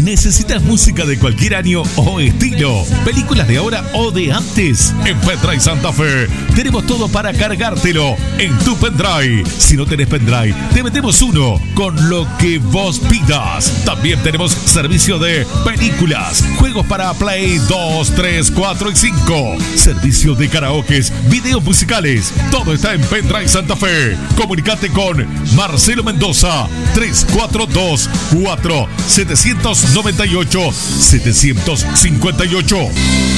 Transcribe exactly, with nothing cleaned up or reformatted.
¿Necesitas música de cualquier año o estilo? ¿Películas de ahora o de antes? En Pendrive Santa Fe tenemos todo para cargártelo en tu pendrive. Si no tenés pendrive, te metemos uno con lo que vos pidas. También tenemos servicio de películas, juegos para Play dos, tres, cuatro y cinco, servicio de karaokes, videos musicales. Todo está en Pendrive Santa Fe. Comunicate con Marcelo Mendoza, tres cuatro dos, cuatro siete nueve ocho, siete cinco ocho.